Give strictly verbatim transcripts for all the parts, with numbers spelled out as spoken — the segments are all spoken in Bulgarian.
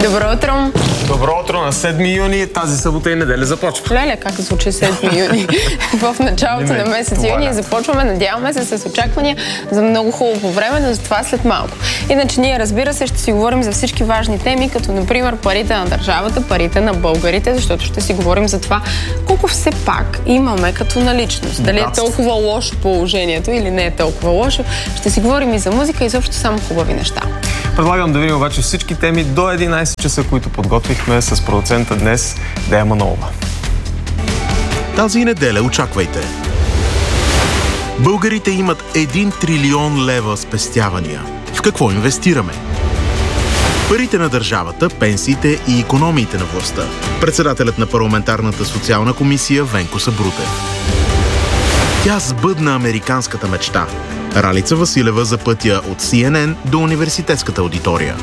Добро утро! Добро утро на седми юни, тази събота и неделя започва. Леле, как звучи седми юни? В началото на месец юни започваме, надяваме се с очаквания за много хубаво време, но за това след малко. Иначе ние, разбира се, ще си говорим за всички важни теми, като например парите на държавата, парите на българите, защото ще си говорим за това колко все пак имаме като наличност. Дали е толкова лошо положението или не е толкова лошо. Ще си говорим и за музика, и изобщо само хубави неща. Предлагам да видим обаче всички теми до единайсет часа, които подготвихме с продуцента днес Дея Манолова. Тази неделя очаквайте. Българите имат един трилион лева спестявания. В какво инвестираме? Парите на държавата, пенсиите и икономиите на властта. Председателят на парламентарната социална комисия Венко Сабрутев. Тя сбъдна американската мечта. Ралица Василева за пътя от Си Ен Ен до университетската аудитория.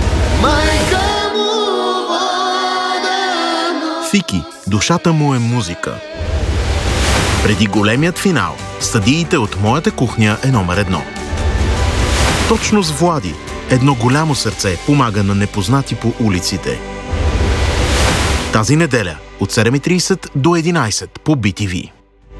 Фики, душата му е музика. Преди големият финал, стадиите от Моята кухня е номер едно. Точно с Влади, едно голямо сърце помага на непознати по улиците. Тази неделя от седем и трийсет до единайсет по Би Ти Ви.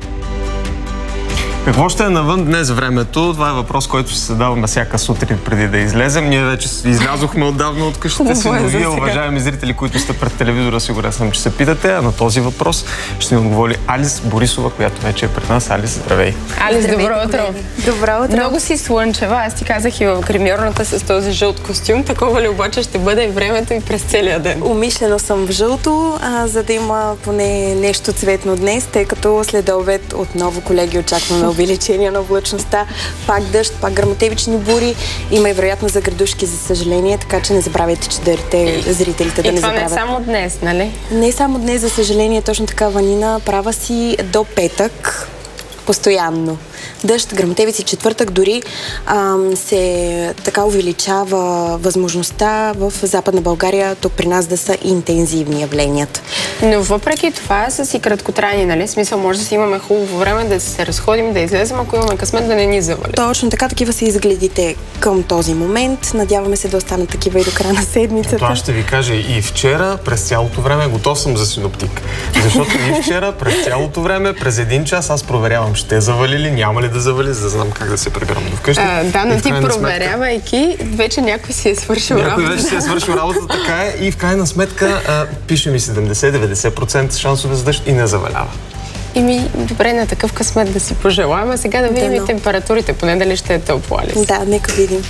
Какво ще е навън днес времето? Това е въпрос, който ще се даваме всяка сутрин преди да излезем. Ние вече излязохме отдавна от къщата си, но вие, уважаеми зрители, които сте пред телевизора, сигурен съм, че се питате. А на този въпрос ще ни отговори Алис Борисова, която вече е пред нас. Алис, здравей! Алис, добро утро! Добро утро! Много си слънчева. Аз ти казах и в гримьорната с този жълт костюм. Такова ли обаче ще бъде и времето и през целия ден? Умишлено съм в жълто, а, за да има поне нещо цветно днес, тъй като след обед отново, колеги, очакваме увеличение на облачността, пак дъжд, пак гръмотевични бури. Има и вероятно за градушки, за съжаление, така че не забравяйте, че дарите зрителите да не забравят. И това не е само днес, нали? Не само днес, за съжаление, точно така, Ванина, права си до петък. Постоянно. Дъжд, гръмотевици, четвъртък дори ам, се така увеличава възможността в Западна България, тук при нас да са интензивни явленията. Но въпреки това са си краткотрайни, нали? Смисъл, може да си имаме хубаво време да се разходим, да излезем, ако имаме късмет да не ни завали. Точно така, такива са изгледите към този момент. Надяваме се да останат такива и до края на седмицата. Това ще ви кажа и вчера, през цялото време, готов съм за синоптик. Защото и вчера, през цялото време, през един час аз проверявам, ще завали ли, няма ли да завали, за да знам как да се прегърна до вкъщи. А, да, но ти проверявайки, вече някой си е свършил някой работа. Някой вече си е свършил работа, така е. И в крайна сметка а, пише ми седемдесет до деветдесет процента шансове за дъжд и не завалява. И ми, добре, на такъв късмет да си пожелаем, а сега да видим да, и температурите, поне дали ще е топло, Алис. Да, нека видим.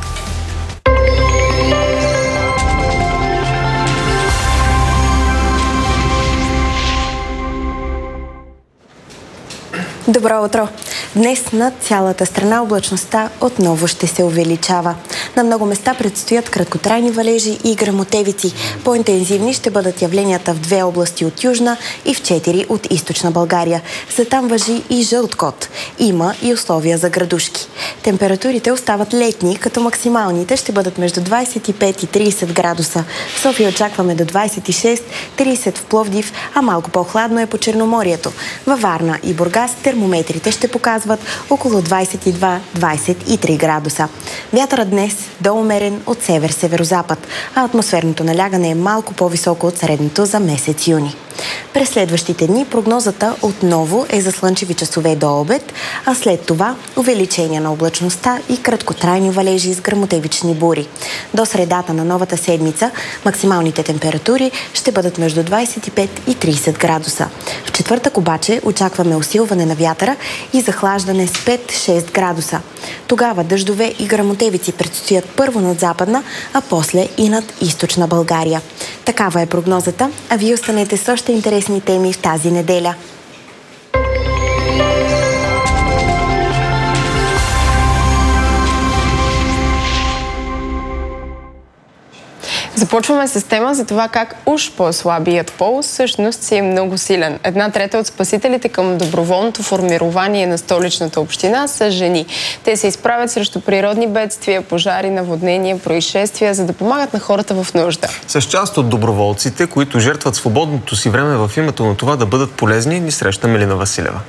Добро утро! Днес над цялата страна облачността отново ще се увеличава. На много места предстоят краткотрайни валежи и гръмотевици. По-интензивни ще бъдат явленията в две области от Южна и в четири от Източна България. За там важи и жълт код. Има и условия за градушки. Температурите остават летни, като максималните ще бъдат между двайсет и пет и трийсет градуса. В София очакваме до двайсет и шест, трийсет в Пловдив, а малко по-хладно е по Черноморието. Във Варна и Бургас термометрите ще показват около двайсет и два до двайсет и три градуса. Вятърът днес до умерен от север-северозапад, а атмосферното налягане е малко по-високо от средното за месец юни. През следващите дни прогнозата отново е за слънчеви часове до обед, а след това увеличение на облачността и краткотрайни валежи с гръмотевични бури. До средата на новата седмица максималните температури ще бъдат между двайсет и пет и трийсет градуса. В четвъртък обаче очакваме усилване на вятъра и захлаждане с пет до шест градуса. Тогава дъждове и гръмотевици предстоят първо над Западна, а после и над Източна България. Такава е прогнозата, а вие останете с още интересни теми в тази неделя. Започваме с тема за това как уж по-слабият пол всъщност си е много силен. Една трета от спасителите към доброволното формирование на столичната община са жени. Те се изправят срещу природни бедствия, пожари, наводнения, происшествия, за да помагат на хората в нужда. С част от доброволците, които жертват свободното си време в името на това да бъдат полезни, ни среща Милина Василева.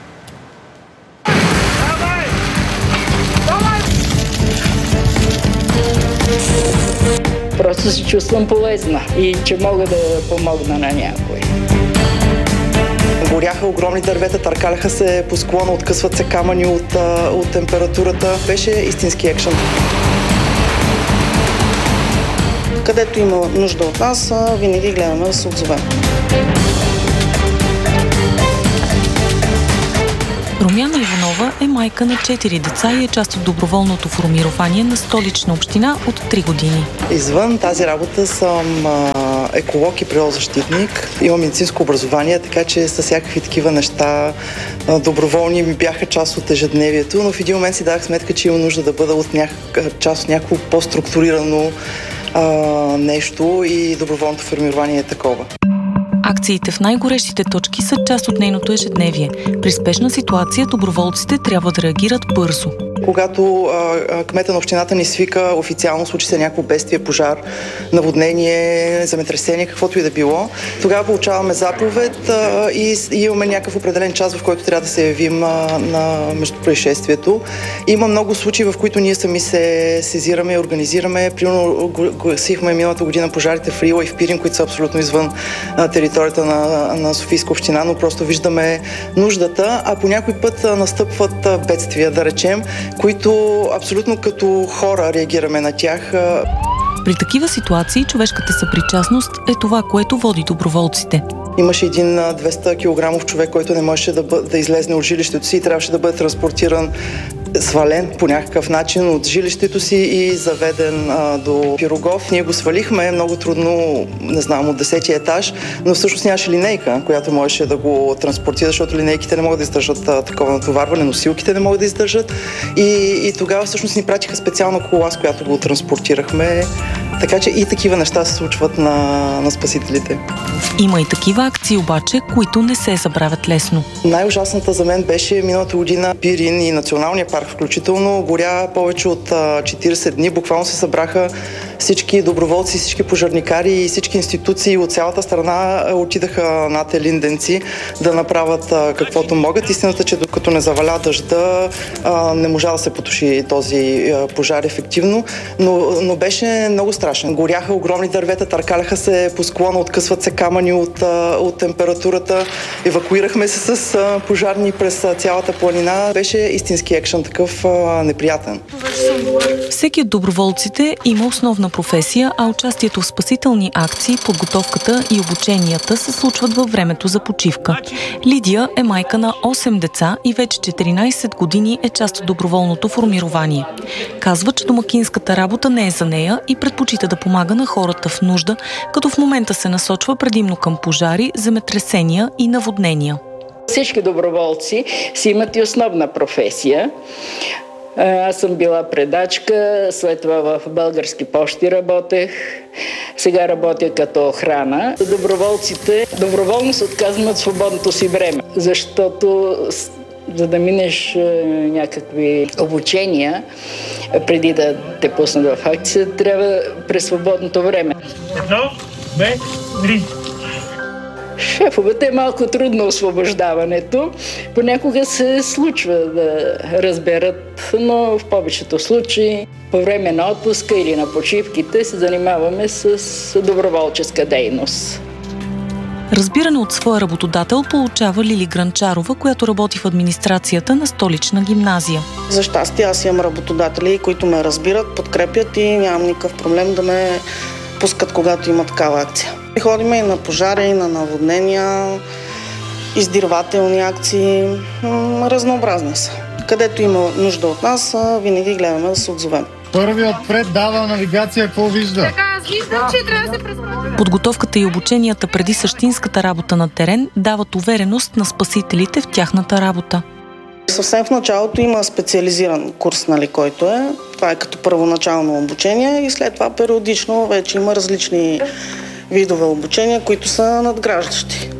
Просто се чувствам полезна и че мога да помогна на някой. Горяха огромни дървета, търкаляха се по склона, откъсват се камъни от, от температурата. Беше истински екшън. Където има нужда от нас, винаги гледаме да се отзовем. Румяна Иванова е майка на четири деца и е част от доброволното формирование на Столична община от три години. Извън тази работа съм а, еколог и природозащитник. Имам медицинско образование, така че с всякакви такива неща а, доброволни ми бяха част от ежедневието, но в един момент си дадах сметка, че имам нужда да бъда от някак, част от някакво по-структурирано а, нещо и доброволното формирование е такова. Акциите в най-горещите точки са част от нейното ежедневие. При спешна ситуация доброволците трябва да реагират бързо. Когато а, кмета на общината ни свика официално, случи се някакво бедствие, пожар, наводнение, земетресение, каквото и да било, тогава получаваме заповед а, и, и имаме някакъв определен час, в който трябва да се явим а, на местопроизшествието. Има много случаи, в които ние сами се сезираме и организираме. Примерно гасихме миналата година пожарите в Рила и в Пирин, които са абсолютно извън а, територията на, на Софийска община, но просто виждаме нуждата, а по някой път а, настъпват а, бедствия, да речем, които абсолютно като хора реагираме на тях. При такива ситуации човешката съпричастност е това, което води доброволците. Имаше един двеста килограмов човек, който не можеше да, бъ... да излезне от жилището си и трябваше да бъде транспортиран, свален по някакъв начин от жилището си и заведен а, до Пирогов. Ние го свалихме много трудно, не знам, от десетия етаж, но всъщност нямаше линейка, която можеше да го транспортира, защото линейките не могат да издържат а, такова натоварване, носилките не могат да издържат. И, и тогава всъщност ни пратиха специална кола, с която го транспортирахме. Така че и такива неща се случват на, на спасителите. Има и такива акции обаче, които не се забравят лесно. Най-ужасната за мен беше миналата година Пирин и Националния парк включително. Горя повече от четирийсет дни. Буквално се събраха всички доброволци, всички пожарникари и всички институции от цялата страна отидаха над елинденци да направят каквото могат. Истината, че докато не заваля дъжда, не можа да се потуши този пожар ефективно, но, но беше много страшен. Горяха огромни дървета, търкаляха се по склона, откъсват се камъни от, от температурата. Евакуирахме се с пожарни през цялата планина. Беше истински екшън, такъв неприятен. Всеки от доброволците има основна професия, а участието в спасителни акции, подготовката и обученията се случват във времето за почивка. Лидия е майка на осем деца и вече четиринайсет години е част от доброволното формирование. Казва, че домакинската работа не е за нея и предпочита да помага на хората в нужда, като в момента се насочва предимно към пожари, земетресения и наводнения. Всички доброволци си имат и основна професия. Аз съм била предачка, след това в Български пощи работех, сега работя като охрана. Доброволците доброволно се отказват от свободното си време, защото за да минеш някакви обучения, преди да те пуснат в акция, трябва през свободното време. Едно, две, три. Шефовете е малко трудно освобождаването. Понякога се случва да разберат, но в повечето случаи по време на отпуска или на почивките се занимаваме с доброволческа дейност. Разбиране от своя работодател получава Лили Гранчарова, която работи в администрацията на Столична гимназия. За щастие аз имам работодатели, които ме разбират, подкрепят и нямам никакъв проблем да ме пускат, когато има такава акция. Ходиме и на пожари, и на наводнения, издирвателни акции, разнообразни са. Където има нужда от нас, винаги гледаме да се отзовем. Първият отпред дава навигация, какво вижда? Така, аз виждам, че трябва да се прескочи. Подготовката и обученията преди същинската работа на терен дават увереност на спасителите в тяхната работа. Съвсем в началото има специализиран курс, нали, който е. Това е като първоначално обучение и след това периодично вече има различни видове обучения, които са надграждащи.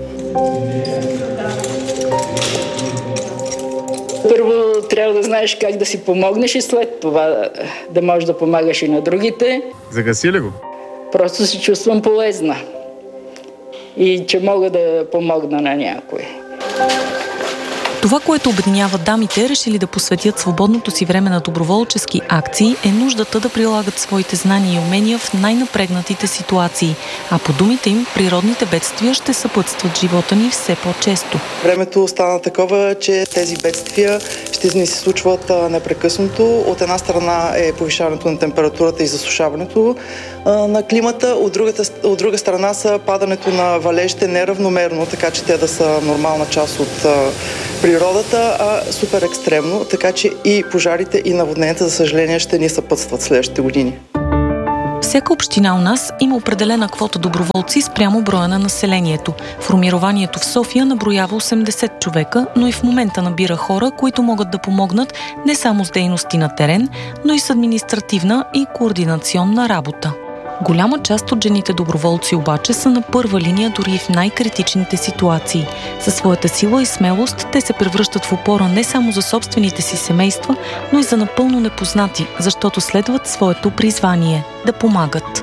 Първо трябва да знаеш как да си помогнеш и след това да можеш да помагаш и на другите. Загаси ли го? Просто се чувствам полезна и че мога да помогна на някой. Това, което обединява дамите, решили да посветят свободното си време на доброволчески акции, е нуждата да прилагат своите знания и умения в най-напрегнатите ситуации. А по думите им, природните бедствия ще съпътстват живота ни все по-често. Времето стана такова, че тези бедствия ще ни се случват непрекъснато. От една страна е повишаването на температурата и засушаването на климата, от, другата, от друга страна са падането на валежите неравномерно, така че те да са нормална част от природата, а супер екстремно, така че и пожарите, и наводненията, за съжаление, ще ни съпътстват следващите години. Всяка община у нас има определена квота доброволци спрямо броя на населението. Формированието в София наброява осемдесет човека, но и в момента набира хора, които могат да помогнат не само с дейности на терен, но и с административна и координационна работа. Голяма част от жените доброволци обаче са на първа линия дори и в най-критичните ситуации. Със своята сила и смелост те се превръщат в опора не само за собствените си семейства, но и за напълно непознати, защото следват своето призвание – да помагат.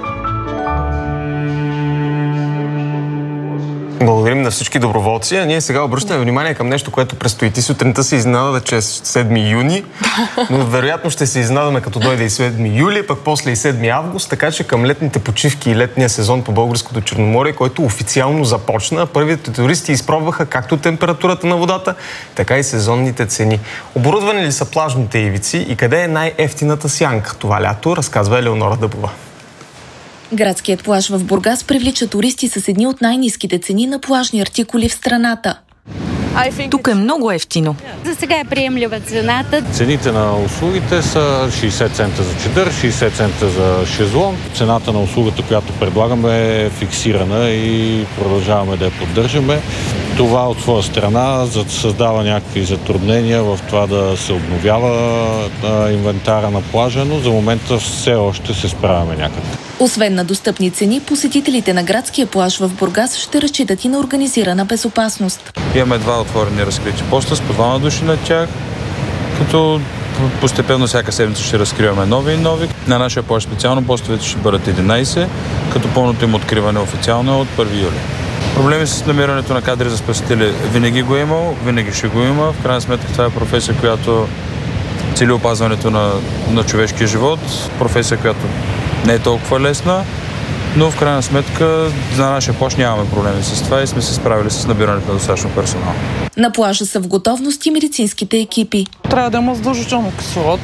Благодарим на всички доброволци. А ние сега обръщаме внимание към нещо, което предстои. Ти сутринта се изненада, че е седми юни, но вероятно ще се изненадаме, като дойде и седми юли, пък после и седми август, така че към летните почивки и летния сезон по Българското Черноморие, който официално започна, първите туристи изпробваха както температурата на водата, така и сезонните цени. Оборудвани ли са плажните ивици и къде е най-ефтината сянка това лято, разказва Елеонора Дъбова. Градският плаж в Бургас привлича туристи с едни от най-ниските цени на плажни артикули в страната. Тук е много ефтино. За сега е приемлива цената. Цените на услугите са шейсет цента за чадър, шейсет цента за шезлонг. Цената на услугата, която предлагаме, е фиксирана и продължаваме да я поддържаме. Това от своя страна създава някакви затруднения в това да се обновява инвентара на плажа, но за момента все още се справяме някъде. Освен на достъпни цени, посетителите на градския плаж в Бургас ще разчитат и на организирана безопасност. Имаме два отворени разкрити поста с по двама души на тях, като постепенно всяка седмица ще разкриваме нови и нови. На нашия плаж специално постовете ще бъдат единайсет, като пълното им откриване официално е от първи юли. Проблеми с намирането на кадри за спасители винаги го е имал, винаги ще го има. В крайна сметка това е професия, която цели опазването на, на човешкия живот. Професия, която не е толкова лесна, но в крайна сметка за нашия плаж нямаме проблеми с това и сме се справили с набирането на достатъчно персонал. На плажа са в готовност и медицинските екипи. Трябва да има задължително кислород,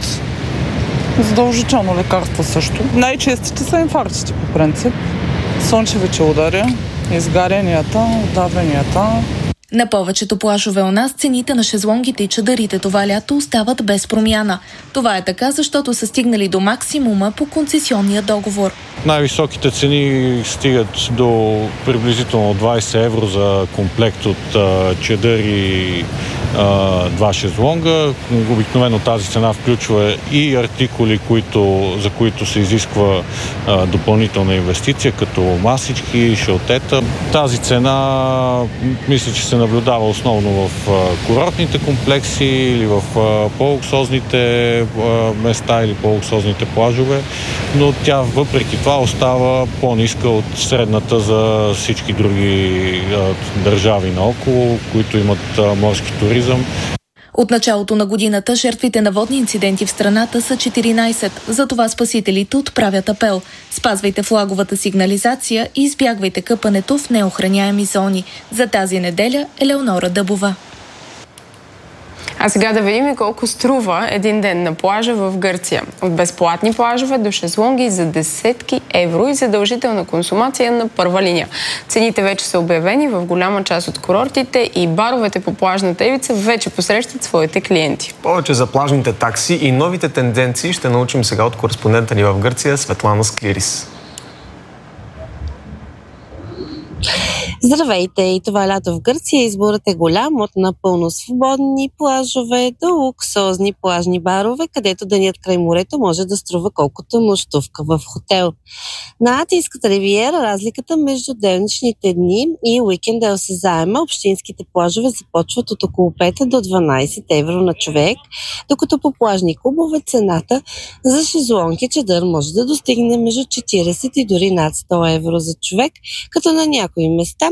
задължително лекарства също. Най-честите са инфарктите по принцип. Слънчевите удари, изгарянията, отдавленията. На повечето плажове у нас цените на шезлонгите и чадърите това лято остават без промяна. Това е така, защото са стигнали до максимума по концесионния договор. Най-високите цени стигат до приблизително двайсет евро за комплект от а, чадър и а, два шезлонга. Обикновено тази цена включва и артикули, които, за които се изисква а, допълнителна инвестиция, като масички, шелтета. Тази цена мисля, че се наблюдава основно в а, курортните комплекси или в а, по-луксозните а, места или по-луксозните плажове, но тя въпреки това остава по-ниска от средната за всички други а, държави наоколо, които имат а, морски туризъм. От началото на годината жертвите на водни инциденти в страната са четиринайсет. Затова спасителите отправят апел. Спазвайте флаговата сигнализация и избягвайте къпането в неохраняеми зони. За тази неделя Елеонора Дъбова. А сега да видим и колко струва един ден на плажа в Гърция. От безплатни плажове до шезлонги за десетки евро и задължителна консумация на първа линия. Цените вече са обявени в голяма част от курортите и баровете по плажната ивица вече посрещат своите клиенти. Повече за плажните такси и новите тенденции ще научим сега от кореспондента ни в Гърция Светлана Склирис. Здравейте! И това лято в Гърция изборът е голям от напълно свободни плажове до луксозни плажни барове, където денят край морето може да струва колкото нощувка в хотел. На Атинската ривиера разликата между делничните дни и уикенда е осезаема. Общинските плажове започват от около пет до дванайсет евро на човек, докато по плажни клубове цената за шезлонг и чадър може да достигне между четирийсет и дори над сто евро за човек, като на някои места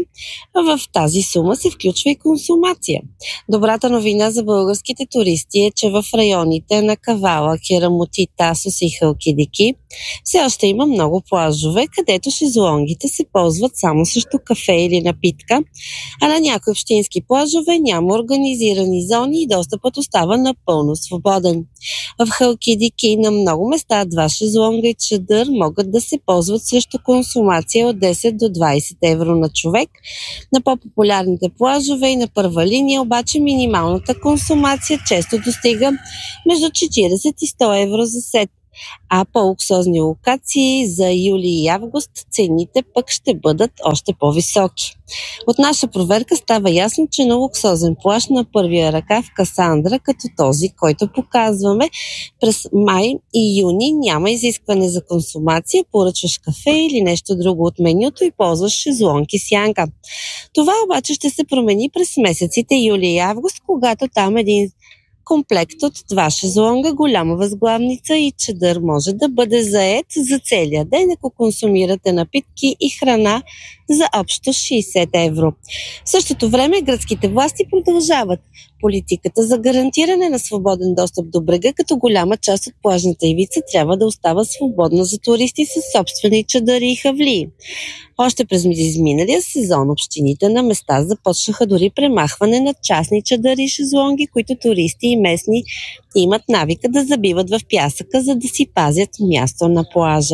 В тази сума се включва и консумация. Добрата новина за българските туристи е, че в районите на Кавала, Керамоти, Тасос и Халкидики все още има много плажове, където шезлонгите се ползват само срещу кафе или напитка, а на някои общински плажове няма организирани зони и достъпът остава напълно свободен. В Халкидики на много места два шезлонга и чадър могат да се ползват срещу консумация от десет до двайсет евро на човек. На по-популярните плажове и на първа линия обаче минималната консумация често достига между четирийсет и сто евро за сет. А по-луксозни локации за юли и август цените пък ще бъдат още по-високи. От наша проверка става ясно, че на луксозен плаж на първия ръка в Касандра, като този, който показваме, през май и юни няма изискване за консумация, поръчваш кафе или нещо друго от менюто и ползваш шезлонг и сянка. Това обаче ще се промени през месеците юли и август, когато там един комплект от два шезлонга, голяма възглавница и чадър може да бъде заед за целия ден, ако консумирате напитки и храна за общо шейсет евро. В същото време гръцките власти продължават политиката за гарантиране на свободен достъп до брега, като голяма част от плажната ивица трябва да остава свободна за туристи със собствени чадъри и хавлии. Още през изминалия сезон общините на места започнаха дори премахване на частни чадъри и шезлонги, които туристи и местни имат навика да забиват в пясъка, за да си пазят място на плажа.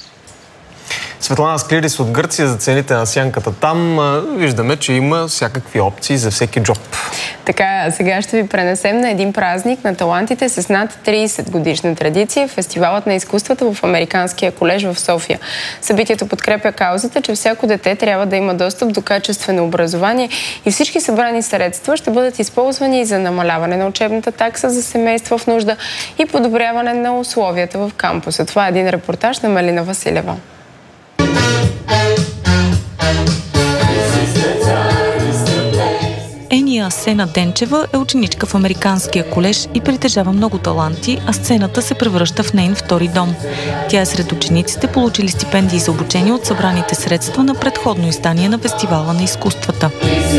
Светлана Склирис от Гърция за цените на сянката. Там виждаме, че има всякакви опции за всеки джоб. Така, сега ще ви пренесем на един празник на талантите с над трийсет годишна традиция, фестивалът на изкуствата в Американския колеж в София. Събитието подкрепя каузата, че всяко дете трябва да има достъп до качествено образование и всички събрани средства ще бъдат използвани за намаляване на учебната такса за семейства в нужда и подобряване на условията в кампуса. Това е един репортаж на Мелина Василева. Ения Сена Денчева е ученичка в Американския колеж и притежава много таланти, а сцената се превръща в нейн втори дом. Тя е сред учениците, получили стипендии за обучение от събраните средства на предходно издание на фестивала на изкуствата.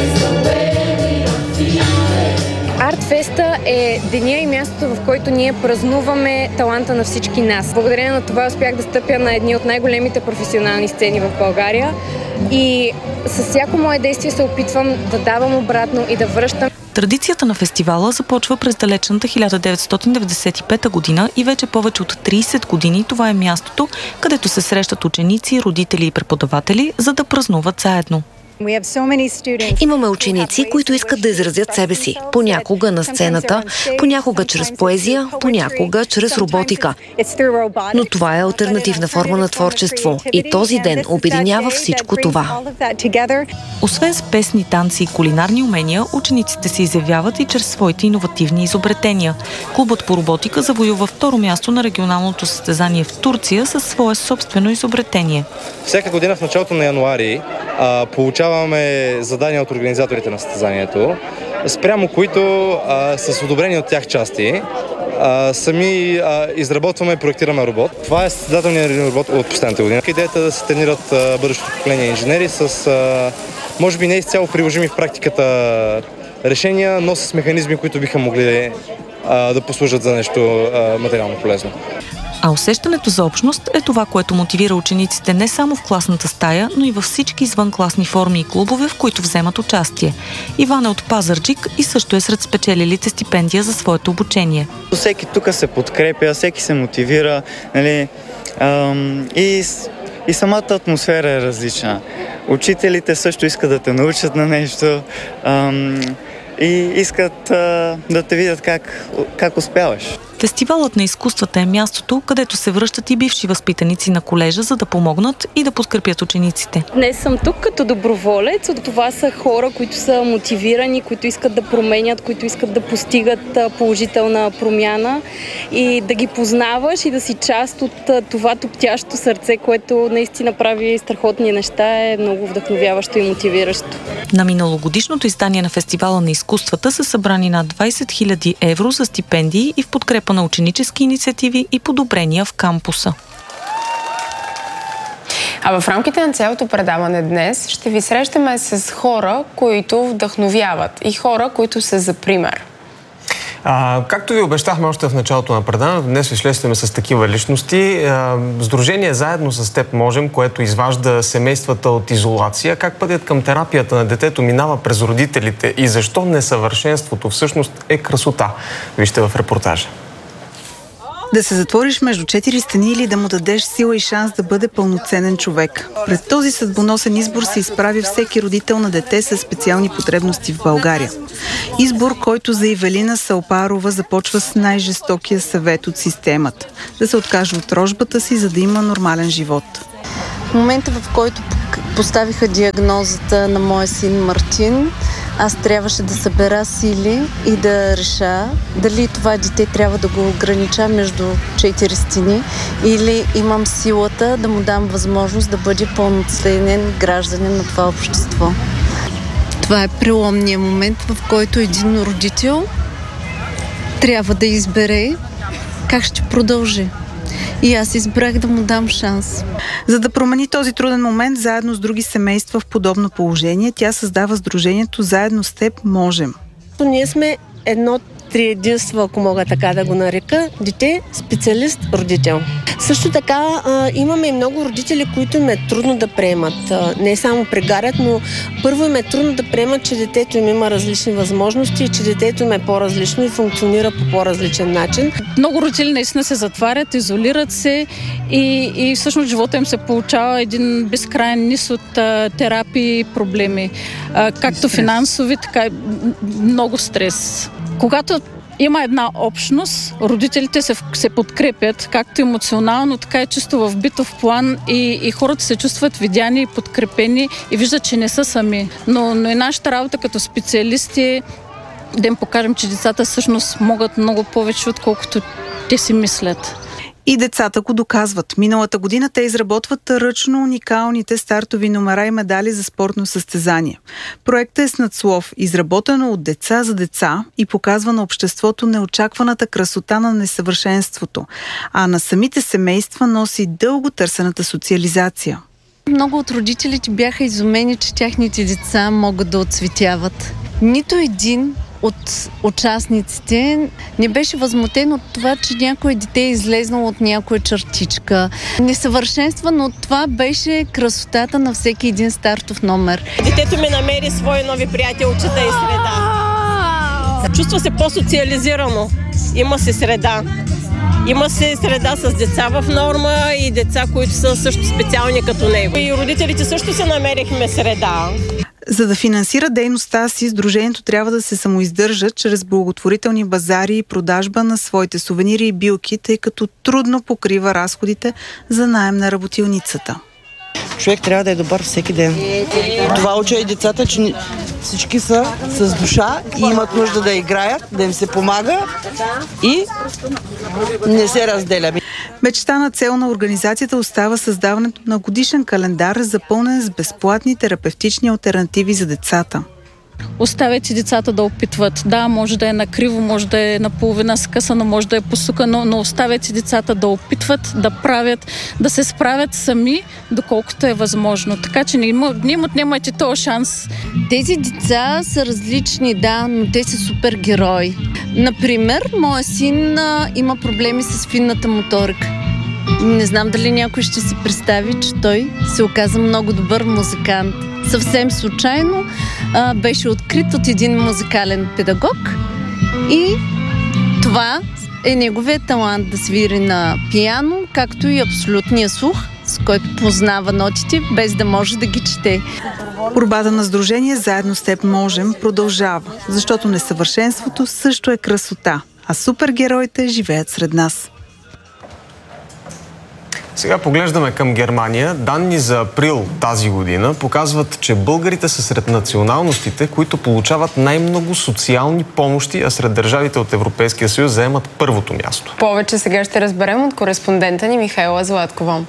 Артфеста е деня и мястото, в който ние празнуваме таланта на всички нас. Благодарение на това успях да стъпя на едни от най-големите професионални сцени в България и с всяко мое действие се опитвам да давам обратно и да връщам. Традицията на фестивала започва през далечната хиляда деветстотин деветдесет и пета година и вече повече от трийсет години това е мястото, където се срещат ученици, родители и преподаватели, за да празнуват заедно. Имаме ученици, които искат да изразят себе си. Понякога на сцената, понякога чрез поезия, понякога чрез роботика. Но това е алтернативна форма на творчество и този ден обединява всичко това. Освен с песни, танци и кулинарни умения, учениците се изявяват и чрез своите иновативни изобретения. Клубът по роботика завоюва второ място на регионалното състезание в Турция със свое собствено изобретение. Всяка година в началото на януари а, получаваме задания от организаторите на състезанието, спрямо които а, с одобрени от тях части а, сами а, изработваме и проектираме робот. Това е състезателният робот от последната година. Идеята е да се тренират а, бъдещото поколение инженери с, а, може би не изцяло приложими в практиката решения, но с механизми, които биха могли а, да послужат за нещо а, материално полезно. А усещането за общност е това, което мотивира учениците не само в класната стая, но и във всички извънкласни форми и клубове, в които вземат участие. Иван е от Пазарджик и също е сред спечелилите стипендия за своето обучение. Всеки тук се подкрепя, всеки се мотивира, нали, ам, и, и самата атмосфера е различна. Учителите също искат да те научат на нещо ам, и искат а, да те видят как, как успяваш. Фестивалът на изкуствата е мястото, където се връщат и бивши възпитаници на колежа, за да помогнат и да подкрепят учениците. Днес съм тук като доброволец. Това са хора, които са мотивирани, които искат да променят, които искат да постигат положителна промяна и да ги познаваш и да си част от това топтящо сърце, което наистина прави страхотни неща, е много вдъхновяващо и мотивиращо. На миналогодишното издание на фестивала на изкуствата са събрани над двайсет хиляди евро за стипендии и в подкрепа на ученически инициативи и подобрения в кампуса. А в рамките на цялото предаване днес ще ви срещаме с хора, които вдъхновяват и хора, които са за пример. А, както ви обещахме още в началото на предаването, днес ви шлестваме с такива личности. А, Сдружение Заедно с теб можем, което изважда семействата от изолация. Как пътят към терапията на детето минава през родителите и защо несъвършенството всъщност е красота? Вижте в репортажа. Да се затвориш между четири стени или да му дадеш сила и шанс да бъде пълноценен човек. Пред този съдбоносен избор се изправи всеки родител на дете с специални потребности в България. Избор, който за Ивелина Салпарова започва с най-жестокия съвет от системата – да се откаже от рожбата си, за да има нормален живот. В момента, в който поставиха диагнозата на моя син Мартин, аз трябваше да събера сили и да реша дали това дете трябва да го огранича между четири стени или имам силата да му дам възможност да бъде пълноценен гражданин на това общество. Това е преломният момент, в който един родител трябва да избере как ще продължи. И аз избрах да му дам шанс. За да промени този труден момент, заедно с други семейства в подобно положение, тя създава сдружението Заедно с теб можем. Ние сме едно триединство, ако мога така да го нарека, дете, специалист, родител. Също така а, имаме и много родители, които им е трудно да приемат. А, не само прегарят, но първо им е трудно да приемат, че детето им има различни възможности и че детето им е по-различно и функционира по по-различен начин. Много родители наистина се затварят, изолират се и, и всъщност живота им се получава един безкрайен низ от а, терапии и проблеми. А, както финансови, така и много стрес. Когато има една общност, родителите се, се подкрепят, както емоционално, така и чисто в битов план и, и хората се чувстват видяни и подкрепени и виждат, че не са сами. Но, но и нашата работа като специалисти да им покажем, че децата всъщност могат много повече, отколкото те си мислят. И децата го доказват. Миналата година те изработват ръчно уникалните стартови номера и медали за спортно състезание. Проектът е с надслов, изработено от деца за деца и показва на обществото неочакваната красота на несъвършенството, а на самите семейства носи дълго търсената социализация. Много от родителите бяха изумени, че тяхните деца могат да оцветяват. Нито един от участниците не беше възмутен от това, че някое дете е излезнало от някоя чертичка. Несъвършенствено от това беше красотата на всеки един стартов номер. Детето ми намери свои нови приятелчета и среда. Чувства се по-социализирано. Има се среда. Има се среда с деца в норма и деца, които са също специални като него. И родителите също се намерихме среда. За да финансира дейността си, сдружението трябва да се самоиздържа чрез благотворителни базари и продажба на своите сувенири и билки, тъй като трудно покрива разходите за наем на работилницата. Човек трябва да е добър всеки ден. Това уча и децата, че всички са с душа и имат нужда да играят, да им се помага и не се разделяме. Мечтана цел на организацията остава създаването на годишен календар, запълнен с безплатни терапевтични алтернативи за децата. Оставете децата да опитват. Да, може да е накриво, може да е наполовина скъсано, може да е посукано, но оставете децата да опитват, да правят, да се справят сами, доколкото е възможно. Така че не им отнемайте този шанс. Тези деца са различни, да, но те са супер герои. Например, моя син а, има проблеми с финната моторика. Не знам дали някой ще си представи, че той се оказа много добър музикант. Съвсем случайно а, беше открит от един музикален педагог и това е неговият талант да свири на пиано, както и абсолютния слух, с който познава нотите, без да може да ги чете. Борбата на сдружение Заедно с теб можем продължава, защото несъвършенството също е красота, а супергероите живеят сред нас. Сега поглеждаме към Германия. Данни за април тази година показват, че българите са сред националностите, които получават най-много социални помощи, а сред държавите от Европейския съюз заемат първото място. Повече сега ще разберем от кореспондента ни Михайла Златкова.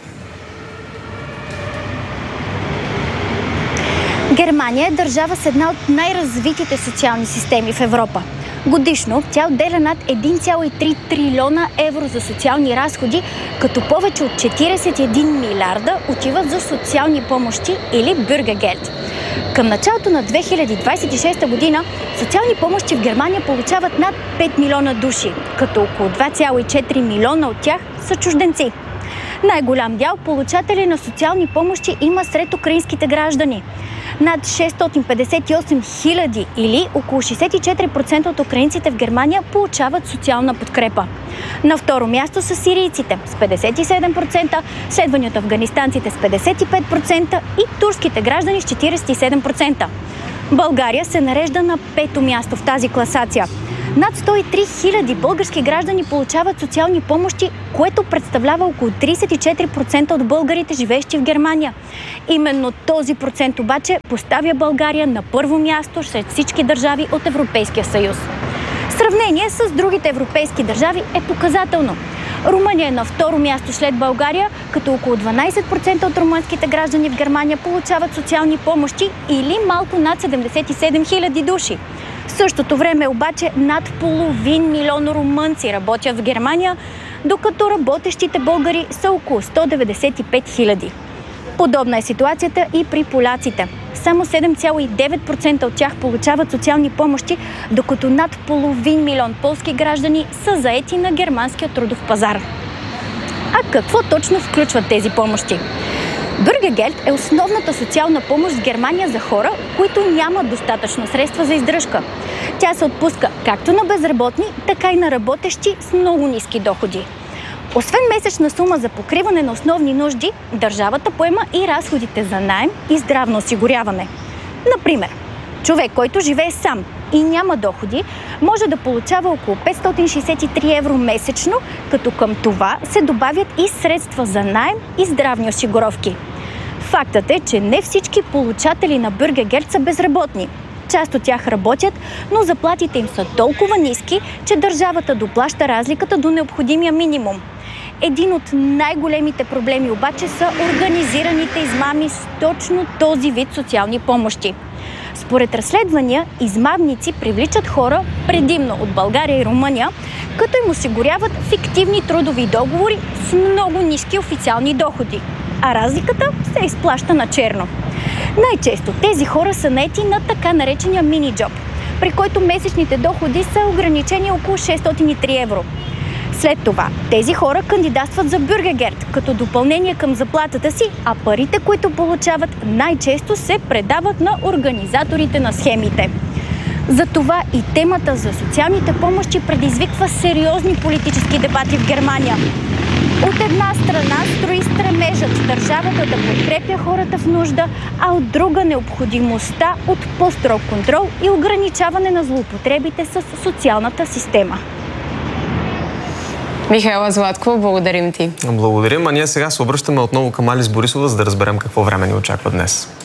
Германия е държава с една от най-развитите социални системи в Европа. Годишно тя отделя над един цяло и три трилиона евро за социални разходи, като повече от четиридесет и един милиарда отиват за социални помощи или Bürgergeld. Към началото на две хиляди двадесет и шеста година социални помощи в Германия получават над пет милиона души, като около два цяло и четири милиона от тях са чужденци. Най-голям дял получатели на социални помощи има сред украинските граждани. Над шестстотин петдесет и осем хиляди или около шестдесет и четири процента от украинците в Германия получават социална подкрепа. На второ място са сирийците с петдесет и седем процента, следвани от афганистанците с петдесет и пет процента и турските граждани с четиридесет и седем процента. България се нарежда на пето място в тази класация. Над сто и три хиляди български граждани получават социални помощи, което представлява около тридесет и четири процента от българите, живеещи в Германия. Именно този процент обаче поставя България на първо място сред всички държави от Европейския съюз. Сравнение с другите европейски държави е показателно. Румъния е на второ място след България, като около дванадесет процента от румънските граждани в Германия получават социални помощи или малко над седемдесет и седем хиляди души. В същото време обаче над половин милион румънци работят в Германия, докато работещите българи са около сто деветдесет и пет хиляди. Подобна е ситуацията и при поляците. Само седем цяло и девет процента от тях получават социални помощи, докато над половин милион полски граждани са заети на германския трудов пазар. А какво точно включват тези помощи? Bürgergeld е основната социална помощ в Германия за хора, които нямат достатъчно средства за издръжка. Тя се отпуска както на безработни, така и на работещи с много ниски доходи. Освен месечна сума за покриване на основни нужди, държавата поема и разходите за наем и здравно осигуряване. Например, човек, който живее сам и няма доходи, може да получава около петстотин шестдесет и три евро месечно, като към това се добавят и средства за наем и здравни осигуровки. Фактът е, че не всички получатели на Bürgergeld са безработни. Част от тях работят, но заплатите им са толкова ниски, че държавата доплаща разликата до необходимия минимум. Един от най-големите проблеми обаче са организираните измами с точно този вид социални помощи. Според разследвания, измамници привличат хора, предимно от България и Румъния, като им осигуряват фиктивни трудови договори с много ниски официални доходи, а разликата се изплаща на черно. Най-често тези хора са наети на така наречения мини-джоб, при който месечните доходи са ограничени около шестстотин и три евро. След това тези хора кандидатстват за Bürgergeld като допълнение към заплатата си, а парите, които получават, най-често се предават на организаторите на схемите. Затова и темата за социалните помощи предизвиква сериозни политически дебати в Германия. От една страна строи стремежът държавата да подкрепя хората в нужда, а от друга необходимостта от по-строг контрол и ограничаване на злоупотребите с социалната система. Михайла Златкова, благодарим ти. Благодарим, а ние сега се обръщаме отново към Алис Борисова, за да разберем какво време ни очаква днес.